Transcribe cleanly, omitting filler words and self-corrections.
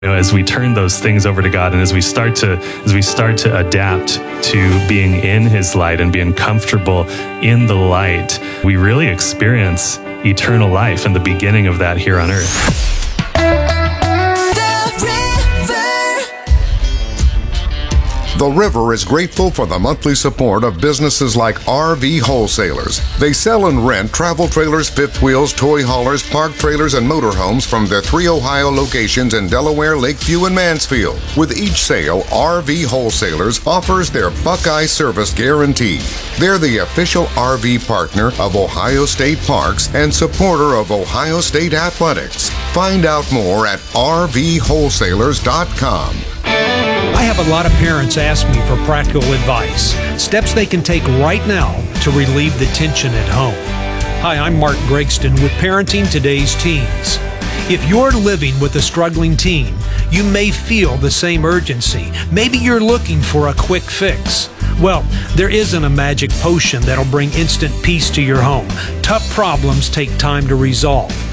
As we turn those things over to God, and as we start to adapt to being in His light and being comfortable in the light, we really experience eternal life and the beginning of that here on earth. The River is grateful for the monthly support of businesses like RV Wholesalers. They sell and rent travel trailers, fifth wheels, toy haulers, park trailers, and motorhomes from their 3 Ohio locations in Delaware, Lakeview, and Mansfield. With each sale, RV Wholesalers offers their Buckeye Service Guarantee. They're the official RV partner of Ohio State Parks and supporter of Ohio State Athletics. Find out more at rvwholesalers.com. I have a lot of parents ask me for practical advice, steps they can take right now to relieve the tension at home. Hi, I'm Mark Gregston with Parenting Today's Teens. If you're living with a struggling teen, you may feel the same urgency. Maybe you're looking for a quick fix. Well, there isn't a magic potion that'll bring instant peace to your home. Tough problems take time to resolve.